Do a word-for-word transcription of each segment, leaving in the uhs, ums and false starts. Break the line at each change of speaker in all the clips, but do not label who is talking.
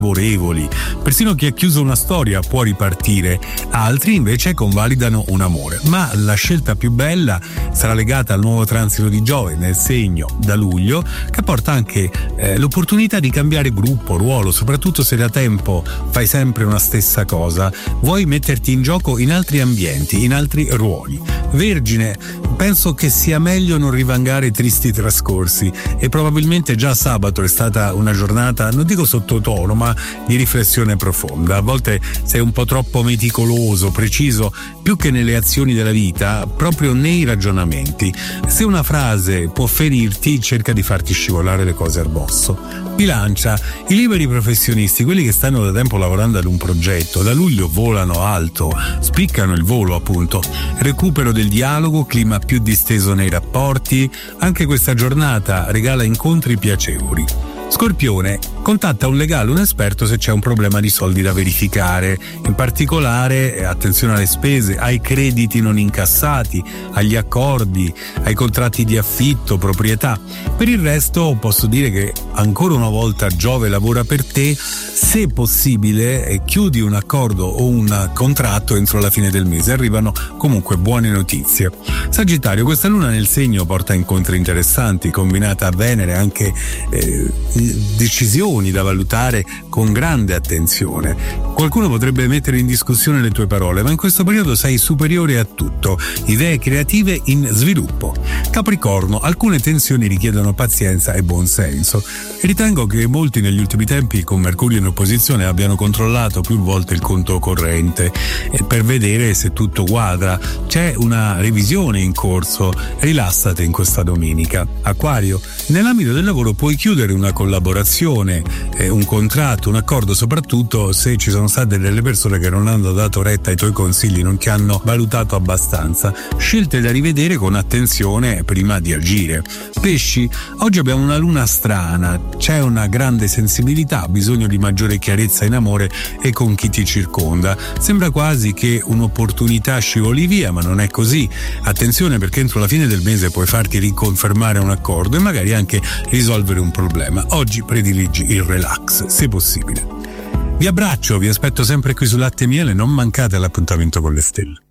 favorevoli. Persino chi ha chiuso una storia può ripartire, altri invece convalidano un amore. Ma la scelta più bella sarà legata al nuovo transito di Giove nel segno da luglio, che porta anche eh, l'opportunità di cambiare gruppo, ruolo, soprattutto se da tempo fai sempre una stessa cosa, vuoi metterti in gioco in altri ambienti, in altri ruoli. Vergine, penso che sia meglio non rivangare tristi trascorsi e probabilmente già sabato è stata una giornata, non dico sottotono, ma di riflessione profonda. A volte sei un po' troppo meticoloso, preciso, più che nelle azioni della vita, proprio nei ragionamenti. Se una frase può ferirti, cerca di farti scivolare le cose al bosso. Bilancia, i liberi professionisti, quelli che stanno da tempo lavorando ad un progetto, da luglio volano alto, spiccano il volo appunto. Recupero del dialogo, clima più disteso nei rapporti, anche questa giornata regala incontri piacevoli. Scorpione, contatta un legale, un esperto se c'è un problema di soldi da verificare. In particolare, attenzione alle spese, ai crediti non incassati, agli accordi, ai contratti di affitto, proprietà. Per il resto posso dire che ancora una volta Giove lavora per te. Se possibile, chiudi un accordo o un contratto entro la fine del mese. Arrivano comunque buone notizie. Sagittario, questa luna nel segno porta incontri interessanti, combinata a Venere anche eh, decisioni da valutare con grande attenzione. Qualcuno potrebbe mettere in discussione le tue parole, ma in questo periodo sei superiore a tutto, idee creative in sviluppo. Capricorno, alcune tensioni richiedono pazienza e buonsenso. Ritengo che molti negli ultimi tempi con Mercurio in opposizione abbiano controllato più volte il conto corrente per vedere se tutto quadra. C'è una revisione in corso, rilassati in questa domenica. Acquario, nell'ambito del lavoro puoi chiudere una collaborazione, eh, un contratto, un accordo, soprattutto se ci sono state delle persone che non hanno dato retta ai tuoi consigli, non ti hanno valutato abbastanza. Scelte da rivedere con attenzione prima di agire. Pesci, oggi abbiamo una luna strana, c'è una grande sensibilità, bisogno di maggiore chiarezza in amore e con chi ti circonda. Sembra quasi che un'opportunità scivoli via, ma non è così. Attenzione, perché entro la fine del mese puoi farti riconfermare un accordo e magari anche risolvere un problema. Oggi prediligi il relax, se possibile. Vi abbraccio, vi aspetto sempre qui su Latte e Miele, non mancate all'appuntamento con le stelle.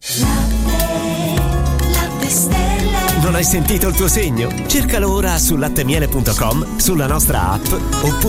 Latte, latte stelle.
Non hai sentito il tuo segno? Cercalo ora su lattemiele punto com, sulla nostra app oppure